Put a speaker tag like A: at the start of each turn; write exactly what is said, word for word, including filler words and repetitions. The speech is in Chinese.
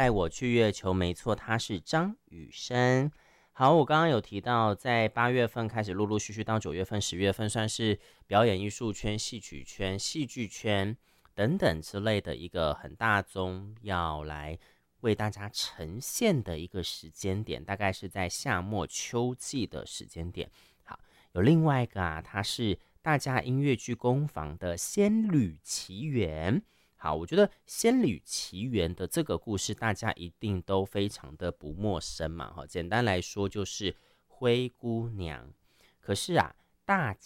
A: 带我去月球，没错，他是张雨生。好，我刚刚有提到，在八月份开始陆陆续续到九月份、十月份，算是表演艺术圈、戏曲圈、戏剧圈等等之类的一个很大宗要来为大家呈现的一个时间点，大概是在夏末秋季的时间点。好，有另外一个啊，它是大家音乐剧工坊的《仙侣奇缘》。好，我觉得《仙侣奇缘》的这个故事，大家一定都非常的不陌生嘛。简单来说，就是灰姑娘。可是啊，大